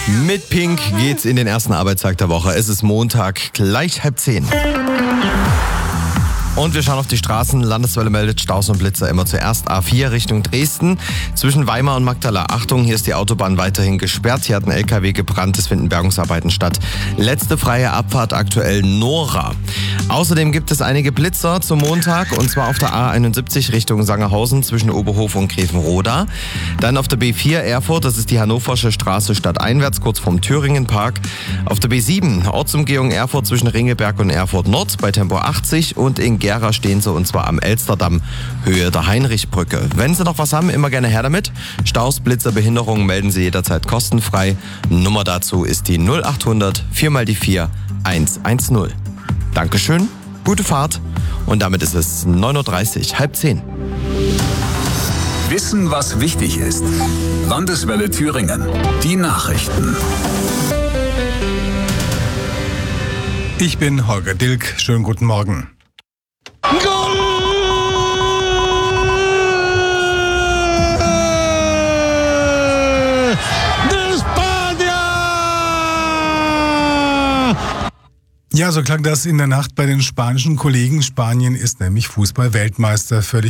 Mit Pink geht's in den ersten Arbeitstag der Woche. Es ist Montag, gleich 9:30. Und wir schauen auf die Straßen. Landeswelle meldet Staus und Blitzer immer zuerst. A4 Richtung Dresden. Zwischen Weimar und Magdala. Achtung, hier ist die Autobahn weiterhin gesperrt. Hier hat ein LKW gebrannt. Es finden Bergungsarbeiten statt. Letzte freie Abfahrt aktuell Nora. Außerdem gibt es einige Blitzer zum Montag. Und zwar auf der A71 Richtung Sangerhausen zwischen Oberhof und Grevenroda. Dann auf der B4 Erfurt. Das ist die Hannoversche Straße stadteinwärts, kurz vorm Thüringenpark. Auf der B7 Ortsumgehung Erfurt zwischen Ringelberg und Erfurt Nord bei Tempo 80. Und in Gera stehen sie, und zwar am Elsterdamm, Höhe der Heinrichbrücke. Wenn Sie noch was haben, immer gerne her damit. Staus, Blitzer, Behinderungen melden Sie jederzeit kostenfrei. Nummer dazu ist die 0800 4x4 110. Dankeschön, gute Fahrt und damit ist es 9:30 Uhr, 9:30. Wissen, was wichtig ist. Landeswelle Thüringen. Die Nachrichten. Ich bin Holger Dilk. Schönen guten Morgen. Goal de España! Ja, so klang das in der Nacht bei den spanischen Kollegen. Spanien ist nämlich Fußball-Weltmeister. Völlig